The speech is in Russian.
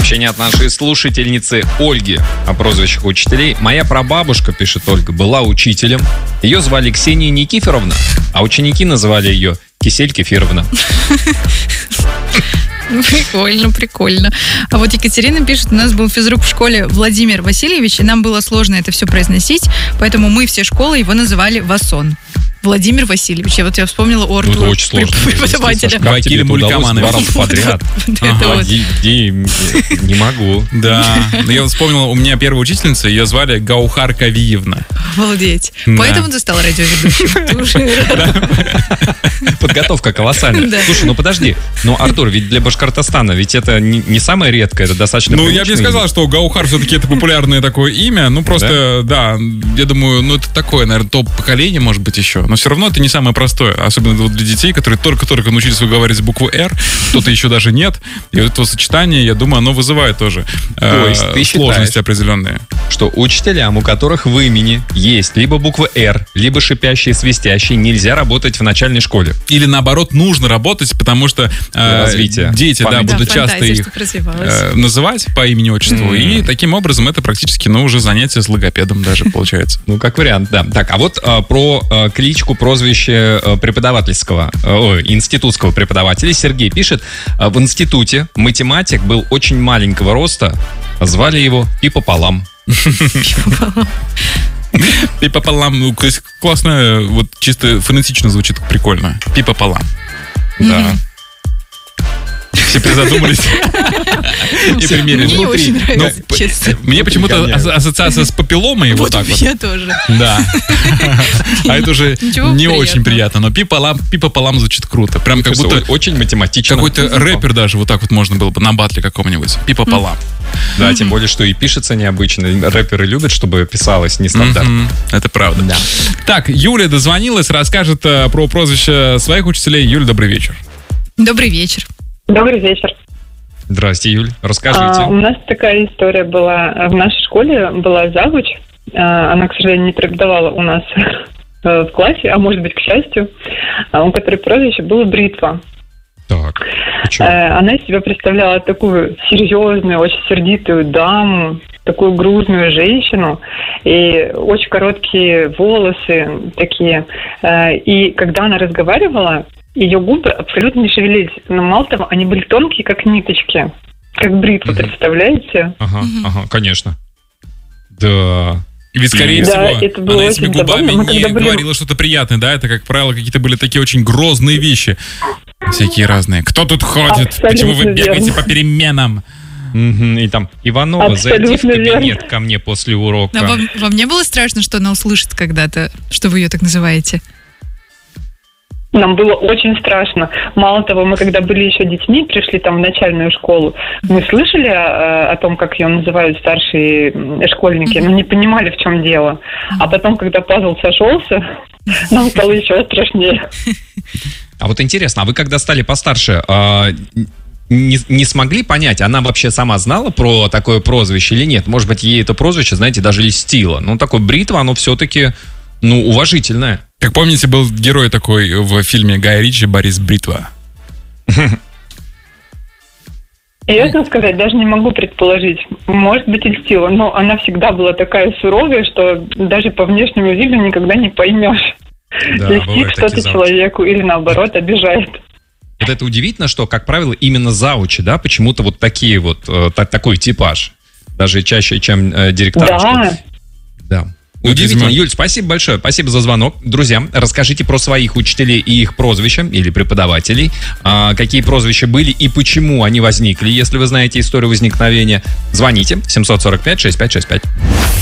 Сообщение от нашей слушательницы Ольги о прозвищах учителей. Моя прабабушка, пишет Ольга, была учителем. Ее звали Ксения Никифоровна, а ученики называли ее Кисель Кефировна. Прикольно. А вот Екатерина пишет, у нас был физрук в школе Владимир Васильевич, и нам было сложно это все произносить, поэтому мы все школы его называли Васон. Владимир Васильевич. Я вспомнила Орту, преподавателя. Вакили мулькаманы подряд. Не могу. Да. Я вспомнил, у меня первая учительница, ее звали Гаухар Кавиевна. Обалдеть. Поэтому ты стал радиоведущим. Подготовка колоссальная. Слушай, подожди. Артур, ведь для Башкортостана, ведь это не самое редкое, это достаточно я бы не сказал, что Гаухар все-таки это популярное такое имя. Просто, да, я думаю, это такое, наверное, топ-поколение, может быть, еще. Но все равно это не самое простое. Особенно для детей, которые только-только научились выговаривать букву «Р», кто-то еще даже нет. И вот это сочетание, я думаю, оно вызывает тоже сложности определенные. Что учителям, у которых в имени есть либо буква «Р», либо шипящие, свистящие, нельзя работать в начальной школе. Или наоборот, нужно работать, потому что дети будут часто их называть по имени-отчеству. И таким образом это практически уже занятие с логопедом даже получается. Как вариант, да. Так, а вот про кличку, прозвище институтского преподавателя Сергей пишет: в институте математик был очень маленького роста, звали его Пи-пополам. Пи-пополам, то есть классно, вот чисто фонетично звучит прикольно. Пи-пополам. Да. Все призадумались и примерили. Мне очень нравится, честно. Мне почему-то ассоциация с папилломой вот так вот. Я тоже. Да. А это уже не очень приятно. Но пи-пополам звучит круто. Прям как будто очень математично. Какой-то рэпер даже вот так вот можно было бы на батле каком-нибудь. Пи-пополам. Да, тем более, что и пишется необычно. Рэперы любят, чтобы писалось нестандартно. Это правда. Да. Так, Юля дозвонилась, расскажет про прозвище своих учителей. Юля, добрый вечер. Добрый вечер. Добрый вечер. Здрасте, Юль. Расскажите. У нас такая история была. В нашей школе была завуч. Она, к сожалению, не преподавала у нас в классе, а может быть, к счастью, у которой прозвище было Бритва. Так. Она из себя представляла такую серьезную, очень сердитую даму, такую грузную женщину, и очень короткие волосы такие. И когда она разговаривала, ее губы абсолютно не шевелились. Но мало того, они были тонкие, как ниточки. Как бритва, представляете? Ага, конечно. Да. И ведь, скорее всего, она этими губами не говорила что-то приятное, да? Это, как правило, какие-то были такие очень грозные вещи. Всякие разные. Кто тут ходит? Абсолютно Почему вы бегаете верно. по переменам? И там: Иванова, зайди в кабинет ко мне после урока. А вам не было страшно, что она услышит когда-то, что вы ее так называете? Нам было очень страшно. Мало того, мы когда были еще детьми, пришли там в начальную школу, мы слышали о том, как ее называют старшие школьники, но не понимали, в чем дело. А потом, когда пазл сошелся, нам стало еще страшнее. А вот интересно, а вы когда стали постарше, не смогли понять, она вообще сама знала про такое прозвище или нет? Может быть, ей это прозвище, знаете, даже льстило. Такое Бритва, оно все-таки, уважительное. Как помните, был герой такой в фильме Гая Ричи, Борис Бритва. Честно сказать, даже не могу предположить. Может быть, и льстила, но она всегда была такая суровая, что даже по внешнему виду никогда не поймешь, льстит что-то человеку или наоборот обижает. Вот это удивительно, что, как правило, именно заучи, да, почему-то вот такие вот, такой типаж. Даже чаще, чем директора школы. Да. Удивительно. Юль, спасибо большое. Спасибо за звонок. Друзья, расскажите про своих учителей и их прозвища или преподавателей. Какие прозвища были и почему они возникли. Если вы знаете историю возникновения, звоните 745-6565.